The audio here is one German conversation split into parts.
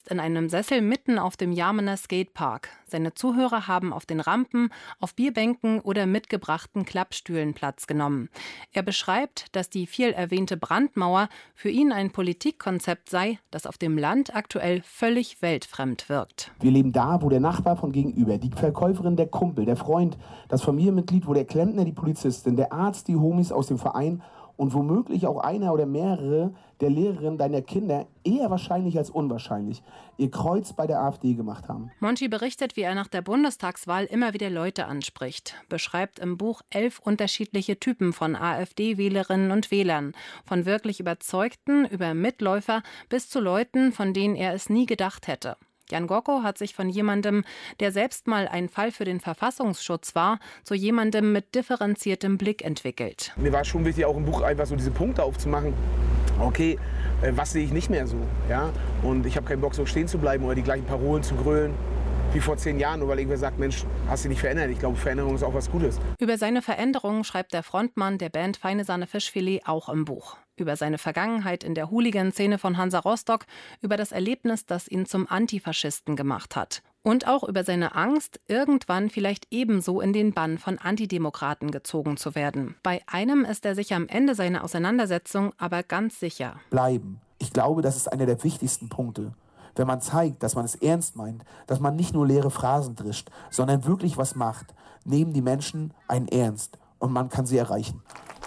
sitzt in einem Sessel mitten auf dem Jarmener Skatepark. Seine Zuhörer haben auf den Rampen, auf Bierbänken oder mitgebrachten Klappstühlen Platz genommen. Er beschreibt, dass die viel erwähnte Brandmauer für ihn ein Politikkonzept sei, das auf dem Land aktuell völlig weltfremd wirkt. Wir leben da, wo der Nachbar von gegenüber, die Verkäuferin, der Kumpel, der Freund, das Familienmitglied, wo der Klempner, die Polizistin, der Arzt, die Homies aus dem Verein und womöglich auch einer oder mehrere der Lehrerinnen deiner Kinder, eher wahrscheinlich als unwahrscheinlich, ihr Kreuz bei der AfD gemacht haben. Monchi berichtet, wie er nach der Bundestagswahl immer wieder Leute anspricht, beschreibt im Buch 11 unterschiedliche Typen von AfD-Wählerinnen und Wählern, von wirklich Überzeugten über Mitläufer bis zu Leuten, von denen er es nie gedacht hätte. Jan Gocko hat sich von jemandem, der selbst mal ein Fall für den Verfassungsschutz war, zu jemandem mit differenziertem Blick entwickelt. Mir war schon wichtig, auch im Buch einfach so diese Punkte aufzumachen. Okay, was sehe ich nicht mehr so? Ja? Und ich habe keinen Bock, so stehen zu bleiben oder die gleichen Parolen zu grölen wie vor 10 Jahren, nur weil irgendwer sagt, Mensch, hast dich nicht verändert. Ich glaube, Veränderung ist auch was Gutes. Über seine Veränderungen schreibt der Frontmann der Band Feine Sahne Fischfilet auch im Buch. Über seine Vergangenheit in der Hooligan-Szene von Hansa Rostock, über das Erlebnis, das ihn zum Antifaschisten gemacht hat. Und auch über seine Angst, irgendwann vielleicht ebenso in den Bann von Antidemokraten gezogen zu werden. Bei einem ist er sich am Ende seiner Auseinandersetzung aber ganz sicher. Bleiben. Ich glaube, das ist einer der wichtigsten Punkte. Wenn man zeigt, dass man es ernst meint, dass man nicht nur leere Phrasen drischt, sondern wirklich was macht, nehmen die Menschen einen ernst und man kann sie erreichen.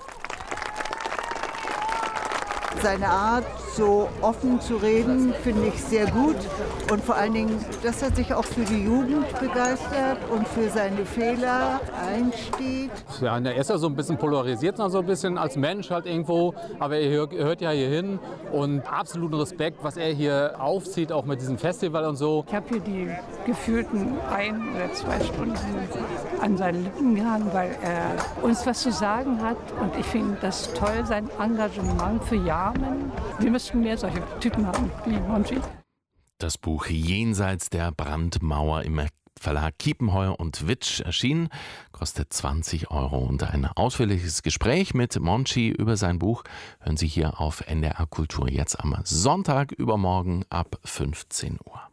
Seine Art, so offen zu reden, finde ich sehr gut. Und vor allen Dingen, dass er sich auch für die Jugend begeistert und für seine Fehler einsteht. Ja, er ist ja so ein bisschen polarisiert, so ein bisschen als Mensch halt irgendwo. Aber er hört ja hier hin und absoluten Respekt, was er hier aufzieht, auch mit diesem Festival und so. Ich habe hier die gefühlten 1 oder 2 Stunden an seinen Lippen gehangen, weil er uns was zu sagen hat. Und ich finde das toll, sein Engagement für Jarmen. Wir müssten mehr solche Typen haben wie Monchi. Das Buch Jenseits der Brandmauer im Verlag Kiepenheuer und Witsch erschienen, kostet 20 €. Und ein ausführliches Gespräch mit Monchi über sein Buch hören Sie hier auf NDR Kultur jetzt am Sonntag übermorgen ab 15 Uhr.